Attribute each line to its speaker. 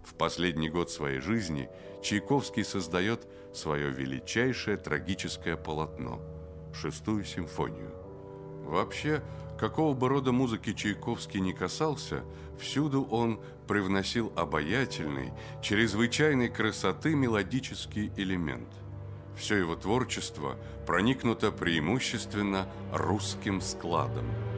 Speaker 1: В последний год своей жизни Чайковский создает свое величайшее трагическое полотно – «Шестую симфонию». Вообще, какого бы рода музыки Чайковский не касался, всюду он привносил обаятельный, чрезвычайной красоты мелодический элемент. Все его творчество проникнуто преимущественно русским складом.